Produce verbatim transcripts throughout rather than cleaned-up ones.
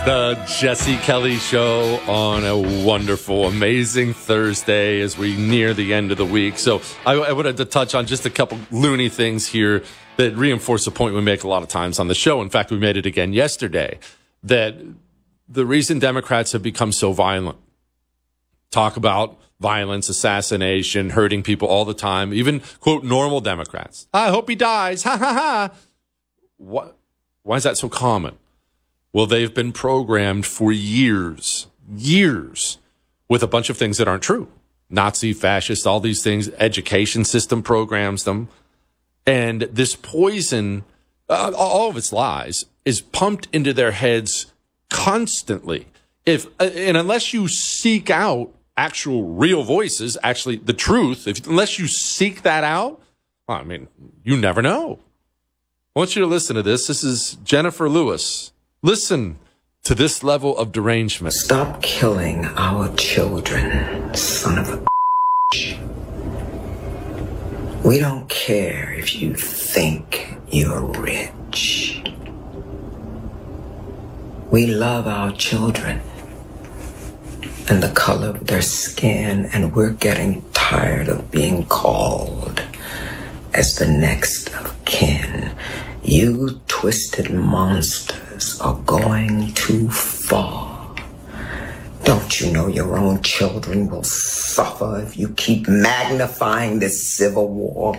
The Jesse Kelly Show on a wonderful, amazing Thursday as we near the end of the week. So I, I wanted to touch on just a couple loony things here that reinforce a point we make a lot of times on the show. In fact, we made it again yesterday, that the reason Democrats have become so violent, talk about violence, assassination, hurting people all the time, even, quote, normal Democrats. I hope he dies. Ha, ha, ha. What? Why is that so common? Well, they've been programmed for years, years, with a bunch of things that aren't true. Nazi, fascist, all these things. Education system programs them. And this poison, uh, all of its lies, is pumped into their heads constantly. If uh, and unless you seek out actual real voices, actually the truth, if unless you seek that out, well, I mean, you never know. I want you to listen to this. This is Jennifer Lewis. Listen to this level of derangement. Stop killing our children, son of a bitch. We don't care if you think you're rich. We love our children and the color of their skin, and we're getting tired of being called as the next of kin. You twisted monsters are going too far. Don't you know your own children will suffer if you keep magnifying this civil war?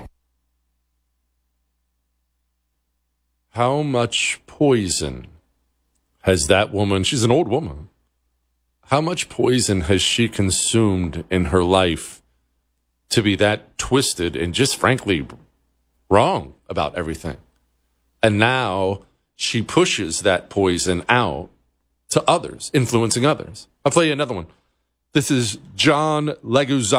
How much poison has that woman, she's an old woman, how much poison has she consumed in her life to be that twisted and just frankly wrong about everything? And now she pushes that poison out to others, influencing others. I'll play you another one. This is John Leguizamo.